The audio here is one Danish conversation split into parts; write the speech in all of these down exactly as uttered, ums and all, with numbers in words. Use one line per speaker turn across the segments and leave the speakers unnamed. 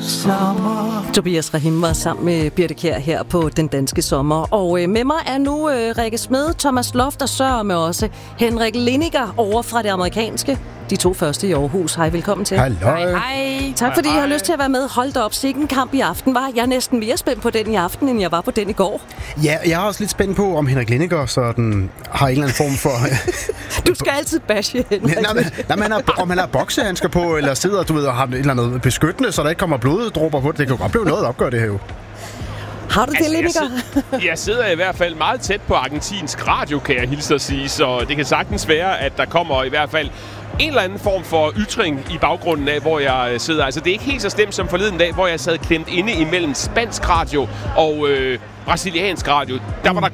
sommer.
Tobias Rahim var sammen med Birte Kjær her på Den Danske Sommer. Og øh, med mig er nu øh, Rikke Smed, Thomas Loft og så med også Henrik Liniger over fra det amerikanske. De to første i Aarhus. Hej, velkommen til.
Hallo.
Hej, hej.
Tak fordi
hej,
I har lyst til at være med. Hold da op, sikken kamp i aften var. Jeg er næsten mere spændt på den i aften, end jeg var på den i går.
Ja, jeg er også lidt spændt på, om Henrik Liniger sådan har en eller anden form for...
Du skal altid bashe Henrik.
Nej, men, nej, men han har, om han har boksehandsker på, eller sidder du ved, og har et eller andet beskyttende, så der ikke kommer bloddråber på det. Det kan jo godt blive noget at opgøre det her jo.
Har du det,
altså,
Liniger?
Jeg, sid- jeg sidder i hvert fald meget tæt på argentinsk radio, kan jeg hilse at sige, så det kan sagtens være, at der kommer i hvert fald en eller anden form for ytring i baggrunden af, hvor jeg sidder. Altså, det er ikke helt så slemt som forleden dag, hvor jeg sad klemt inde imellem spansk radio og øh, brasiliansk radio. Der var der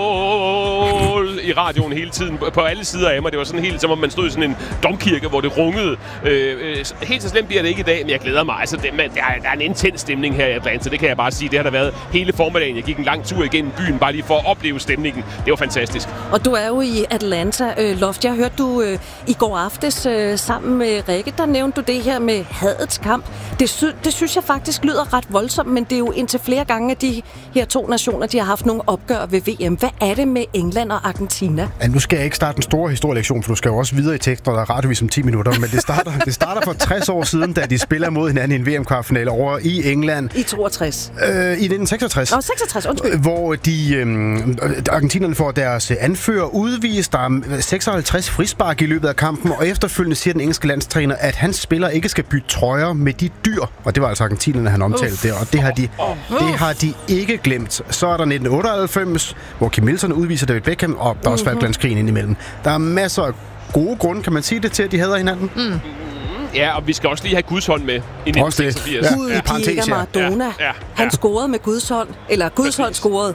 gål i radioen hele tiden, på alle sider af mig. Det var sådan helt, som om man stod i sådan en domkirke, hvor det rungede. Øh, øh, helt så slemt bliver det ikke i dag, men jeg glæder mig. Altså, det, man, der, er, der er en intens stemning her i Atlanta, det kan jeg bare sige. Det har der været hele formiddagen. Jeg gik en lang tur igennem byen, bare lige for at opleve stemningen. Det var fantastisk.
Og du er jo i Atlanta, øh, Loft. Jeg hørte du øh, i går aftes øh, sammen med Rikke, der nævnte du det her med hadets kamp. Det, sy- det synes jeg faktisk lyder ret voldsomt, men det er jo indtil flere gange, at de her to nationer, de har haft nogle opgør ved V M. Hvad er det med England og Argentina?
Ja, nu skal jeg ikke starte en stor historielektion, for du skal jo også videre i tekst, når der er radiovis om ti minutter, men det starter, det starter for tres år siden, da de spiller mod hinanden i en V M-kvartfinale over i England.
I toogtres.
Øh, I nitten seksogtres.
Nå, seksogtres, undskyld.
Hvor de, øh, argentinerne får deres anfører udvist. Der er seksoghalvtreds frispark i løbet af kampen, og efterfølgende siger den engelske landstræner, at hans spillere ikke skal bytte trøjer med de dyr. Og det var altså argentinerne, han omtalte det, og det har de, det har de ikke glemt. Så er der nitten otteoghalvfems, hvor Kim Milton udviser David Beckham, og der er også Falklandskrigen indimellem. Der er masser af gode grunde, kan man sige det, til, at de hader hinanden. Mm.
Ja, og vi skal også lige have Guds hånd med i nitten seksogfirs.
Ja. Gud, ja. Diego Maradona. Ja. Ja. Ja. Han scorede med Guds hånd. Eller Guds hånd scorede.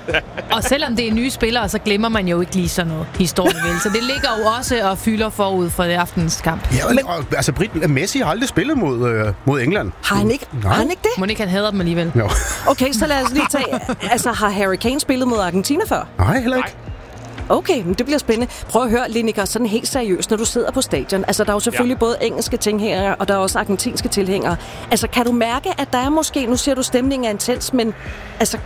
Og selvom det er nye spillere, så glemmer man jo ikke lige sådan noget historie vel. Så det ligger jo også og fylder forud for det aftens kamp.
Ja, men, og, altså Brit, Messi har aldrig spillet mod, øh, mod England.
Har han ikke? Har han ikke det?
Må ikke han hader dem alligevel?
Jo.
Okay, så lad os lige tage... Altså, har Harry Kane spillet mod Argentina før?
Nej, heller ikke.
Okay, men det bliver spændende. Prøv at høre, Liniger, sådan helt seriøst, når du sidder på stadion. Altså, der er jo selvfølgelig ja. både engelske tilhængere, og der er også argentinske tilhængere. Altså, kan du mærke, at der er måske... Nu siger du, stemningen er intens, men... Altså,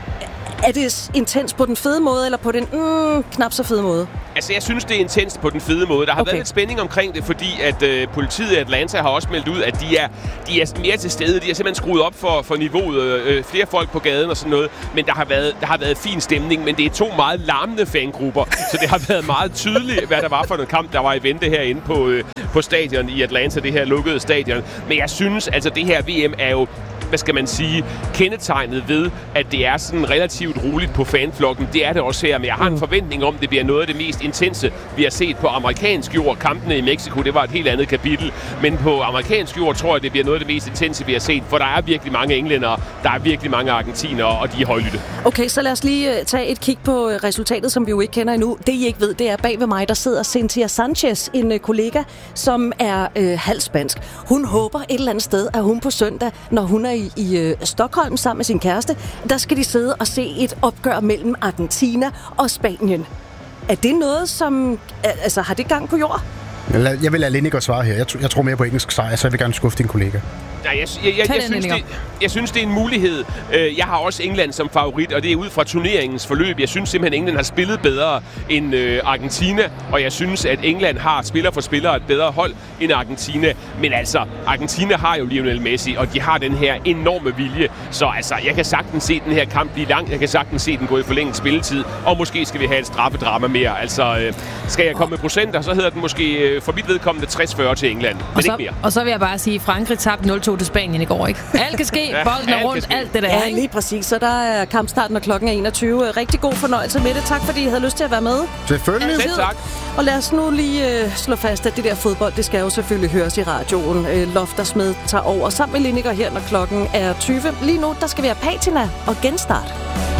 er det intens på den fede måde, eller på den mm, knap så fede måde?
Altså, jeg synes, det er intens på den fede måde. Der har okay. været lidt spænding omkring det, fordi at øh, politiet i Atlanta har også meldt ud, at de er, de er mere til stede. De har simpelthen skruet op for, for niveauet. Øh, flere folk på gaden og sådan noget. Men der har, været, der har været fin stemning, men det er to meget larmende fangrupper. Så det har været meget tydeligt, hvad der var for en kamp, der var i vente herinde på, øh, på stadion i Atlanta, det her lukkede stadion. Men jeg synes, altså det her V M er jo, hvad skal man sige, kendetegnet ved, at det er sådan relativt roligt på fanflokken. Det er det også her, men jeg har en forventning om, at det bliver noget af det mest intense, vi har set på amerikansk jord. Kampene i Mexico, det var et helt andet kapitel. Men på amerikansk jord tror jeg, det bliver noget af det mest intense, vi har set. For der er virkelig mange englændere, der er virkelig mange argentinere, og de er højlytte.
Okay, så lad os lige tage et kig på resultatet, som vi jo ikke kender endnu. Det, I ikke ved, det er bag ved mig, der sidder Cynthia Sanchez, en kollega, som er øh, halvspansk. Hun håber et eller andet sted, at hun på søndag, når hun er i, i øh, Stockholm sammen med sin kæreste, der skal de sidde og se et opgør mellem Argentina og Spanien. Er det noget, som... Altså, har det gang på jord?
Jeg vil lade Liniger svare her. Jeg, jeg tror mere på engelsk sejr, så jeg vil gerne skuffe din kollega.
Nej, jeg, jeg, jeg, jeg, synes, det, jeg synes, det er en mulighed. Jeg har også England som favorit, og det er ud fra turneringens forløb. Jeg synes simpelthen, at England har spillet bedre end Argentina, og jeg synes, at England har spiller for spiller et bedre hold end Argentina. Men altså, Argentina har jo Lionel Messi, og de har den her enorme vilje. Så altså, jeg kan sagtens se den her kamp blive lang. Jeg kan sagtens se den gå i forlænget spilletid, og måske skal vi have et straffedrama mere. Altså, skal jeg komme med procenter, så hedder den måske for mit vedkommende tres fyrre til England, men
så,
ikke mere.
Og så vil jeg bare sige, at Frankrig tabte nul to til Spanien i går, ikke? Alt kan ske, bolden er rundt, alt det der.
Ja, lige præcis. Så der er kampstarten, når klokken er enogtyve. Rigtig god fornøjelse med det. Tak, fordi I havde lyst til at være med.
Selvfølgelig.
Selv tak.
Og lad os nu lige uh, slå fast, at det der fodbold, det skal jo selvfølgelig høres i radioen. Uh, Loft og Smed tager over sammen med Liniger her, når klokken er tyve. Lige nu, der skal vi have Patina og genstart.